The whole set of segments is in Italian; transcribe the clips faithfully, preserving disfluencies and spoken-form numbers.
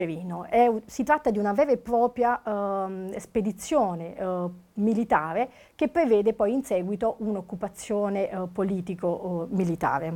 È, si tratta di una vera e propria eh, spedizione eh, militare che prevede poi in seguito un'occupazione eh, politico-militare.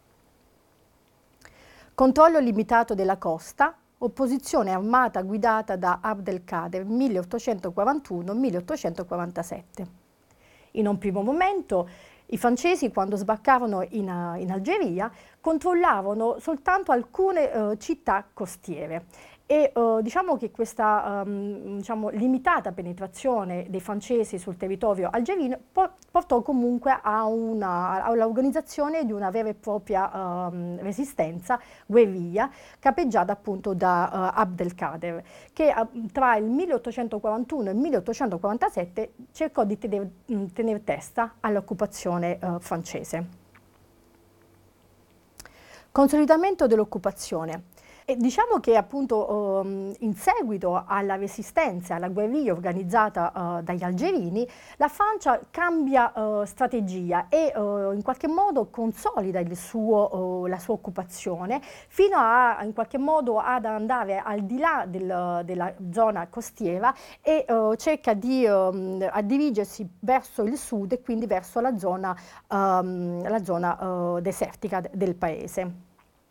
Controllo limitato della costa, opposizione armata guidata da Abdelkader milleottocentoquarantuno milleottocentoquarantasette. In un primo momento i francesi, quando sbarcarono in, in Algeria, controllavano soltanto alcune eh, città costiere e eh, diciamo che questa um, diciamo, limitata penetrazione dei francesi sul territorio algerino portò comunque all'organizzazione di una vera e propria um, resistenza, guerriglia, capeggiata appunto da uh, Abdelkader, che uh, tra il milleottocentoquarantuno e il milleottocentoquarantasette cercò di tenere tener testa all'occupazione uh, francese. Consolidamento dell'occupazione. E diciamo che appunto um, in seguito alla resistenza, alla guerriglia organizzata uh, dagli algerini, la Francia cambia uh, strategia e uh, in qualche modo consolida il suo, uh, la sua occupazione fino a in qualche modo ad andare al di là del, della zona costiera e uh, cerca di um, a dirigersi verso il sud e quindi verso la zona, um, la zona uh, desertica del paese.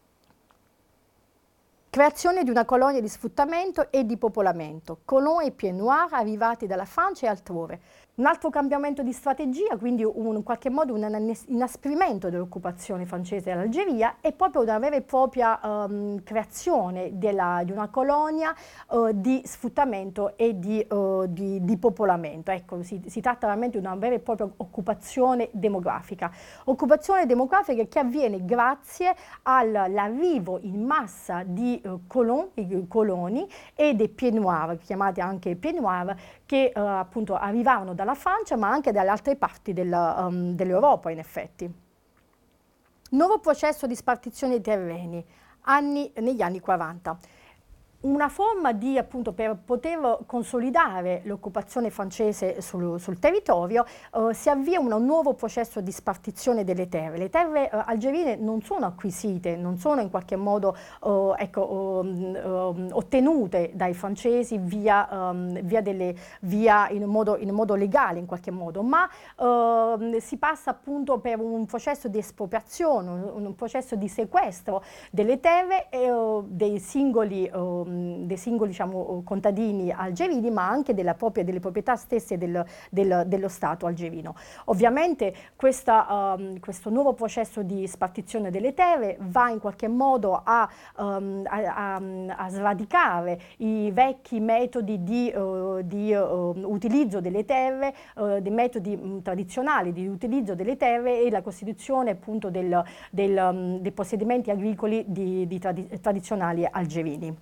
Creazione di una colonia di sfruttamento e di popolamento, colons e pieds noirs arrivati dalla Francia e altrove. Un altro cambiamento di strategia, quindi un, in qualche modo un inasprimento dell'occupazione francese all'Algeria e proprio una vera e propria um, creazione della, di una colonia uh, di sfruttamento e di, uh, di, di popolamento. Ecco, si, si tratta veramente di una vera e propria occupazione demografica. Occupazione demografica che avviene grazie all'arrivo in massa di uh, colons, coloni e dei pieds noirs, chiamati anche pieds noirs, che uh, appunto arrivavano dalla Francia ma anche dalle altre parti del, um, dell'Europa in effetti. Nuovo processo di spartizione dei terreni anni, negli anni quaranta. Una forma di, appunto, per poter consolidare l'occupazione francese sul, sul territorio, eh, si avvia un nuovo processo di spartizione delle terre. Le terre eh, algerine non sono acquisite, non sono in qualche modo eh, ecco, eh, eh, ottenute dai francesi via, eh, via, delle, via in, modo, in modo legale in qualche modo, ma eh, si passa appunto per un processo di espropriazione, un, un processo di sequestro delle terre eh, dei singoli eh, dei singoli diciamo, contadini algerini, ma anche della propria, delle proprietà stesse del, del, dello Stato algerino. Ovviamente questa, um, questo nuovo processo di spartizione delle terre va in qualche modo a, um, a, a, a sradicare i vecchi metodi di, uh, di uh, utilizzo delle terre, uh, dei metodi um, tradizionali di utilizzo delle terre e la costituzione appunto del, del, um, dei possedimenti agricoli di, di tradi tradizionali algerini.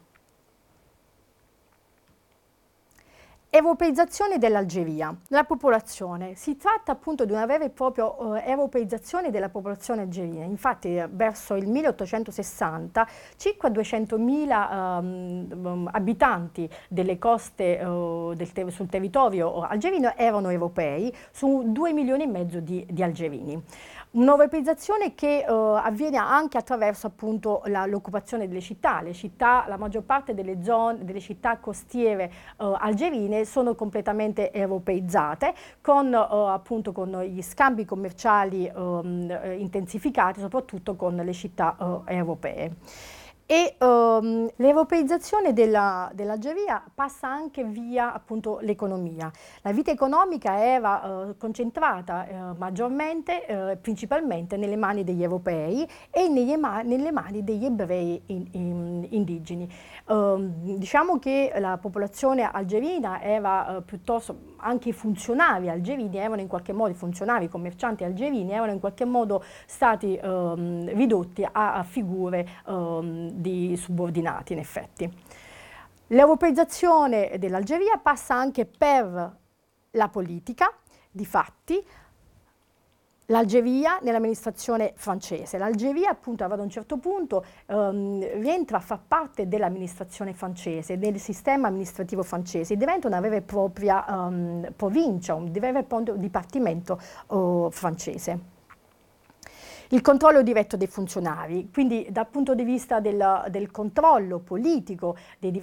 Europeizzazione dell'Algeria. La popolazione. Si tratta appunto di una vera e propria uh, europeizzazione della popolazione algerina. Infatti eh, verso il milleottocentosessanta circa duecentomila um, abitanti delle coste uh, del ter sul territorio algerino erano europei su due milioni e mezzo di, di algerini. Un'europeizzazione che uh, avviene anche attraverso appunto l'occupazione delle città. Le città, la maggior parte delle zone, delle città costiere uh, algerine sono completamente europeizzate con, uh, appunto, con gli scambi commerciali um, intensificati soprattutto con le città uh, europee. E um, l'europeizzazione dell'Algeria dell passa anche via appunto l'economia. La vita economica era uh, concentrata uh, maggiormente, uh, principalmente nelle mani degli europei e nelle, ma nelle mani degli ebrei in, in, indigeni. Uh, diciamo che la popolazione algerina era uh, piuttosto, anche i funzionari algerini erano in qualche modo, i funzionari commercianti algerini erano in qualche modo stati um, ridotti a, a figure um, di subordinati in effetti. L'europeizzazione dell'Algeria passa anche per la politica, difatti l'Algeria nell'amministrazione francese. L'Algeria appunto ad un certo punto um, rientra a far parte dell'amministrazione francese, del sistema amministrativo francese, diventa una vera e propria um, provincia, un vero e proprio dipartimento uh, francese. Il controllo diretto dei funzionari, quindi dal punto di vista del, del controllo politico dei